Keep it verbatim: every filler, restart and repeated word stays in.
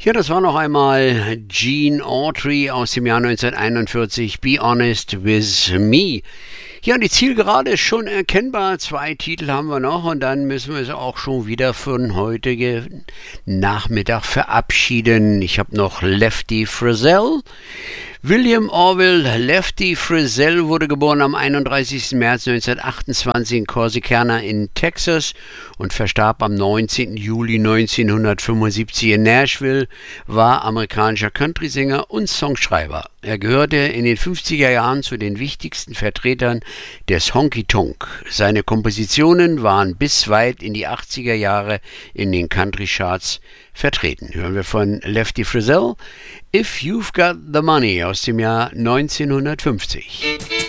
Ja, das war noch einmal Gene Autry aus dem Jahr neunzehnhunderteinundvierzig, Be Honest With Me. Ja, die Zielgerade ist schon erkennbar. Zwei Titel haben wir noch und dann müssen wir es auch schon wieder für heutigen Nachmittag verabschieden. Ich habe noch Lefty Frizzell. William Orville Lefty Frizzell wurde geboren am einunddreißigsten März neunzehnhundertachtundzwanzig in Corsicana in Texas und verstarb am neunzehnten Juli neunzehnhundertfünfundsiebzig in Nashville, war amerikanischer Country-Sänger und Songschreiber. Er gehörte in den fünfziger Jahren zu den wichtigsten Vertretern des Honky-Tonk. Seine Kompositionen waren bis weit in die achtziger Jahre in den Country-Charts vertreten. Hören wir von Lefty Frizzell, If You've Got the Money aus dem Jahr neunzehnhundertfünfzig.